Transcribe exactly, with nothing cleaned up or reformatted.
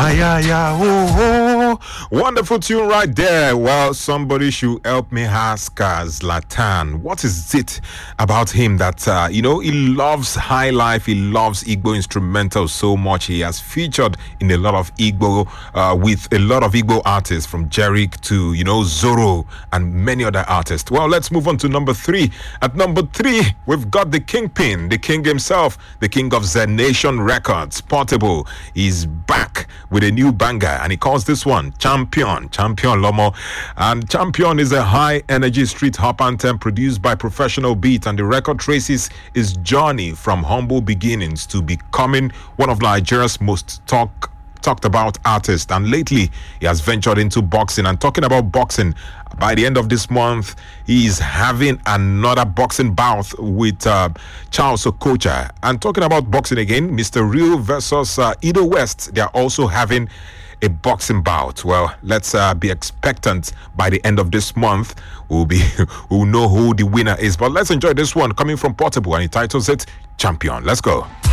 Ah, yeah, yeah, oh, oh. Wonderful tune right there. Well, somebody should help me ask uh, Zlatan. What is it about him that, uh, you know, he loves high life, he loves Igbo instrumental so much. He has featured in a lot of Igbo, uh, with a lot of Igbo artists from Jerick to, you know, Zoro and many other artists. Well, let's move on to number three. At number three, we've got the Kingpin, the king himself, the king of Z Nation Records, Portable. He's back with a new banger and he calls this one Champion, Champion Lomo. And Champion is a high energy street hop anthem produced by Professional Beat, and the record traces his journey from humble beginnings to becoming one of Nigeria's most talk talked about artists. And lately he has ventured into boxing. And talking about boxing, by the end of this month he is having another boxing bout with uh, Charles Okocha. And talking about boxing again, Mister Real versus uh, Ido West, they are also having a boxing bout. Well, let's uh, be expectant. By the end of this month we'll be we'll know who the winner is. But let's enjoy this one coming from Portable, and he titles it Champion. Let's go.